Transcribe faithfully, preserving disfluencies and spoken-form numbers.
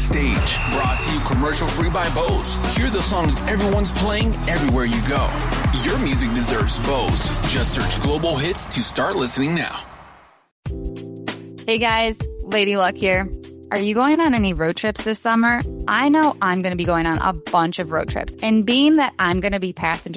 Stage, brought to you commercial-free by Bose. Hear the songs everyone's playing everywhere you go. Your music deserves Bose. Just search Global Hits to start listening now. Hey guys, Lady Luck here. Are you going on any road trips this summer? I know I'm going to be going on a bunch of road trips. And being that I'm going to be passenger